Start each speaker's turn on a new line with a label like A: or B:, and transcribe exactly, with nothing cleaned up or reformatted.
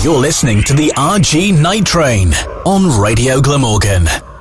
A: You're listening to the R G Night Train on Radio Glamorgan.